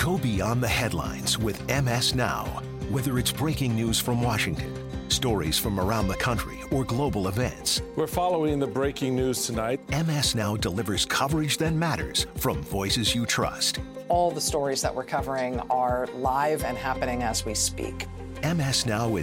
Go beyond the headlines with MS Now. Whether it's breaking news from Washington, stories from around the country, or global events, we're following the breaking news tonight. MS Now delivers coverage that matters from voices you trust. All the stories that we're covering are live and happening as we speak. MS Now is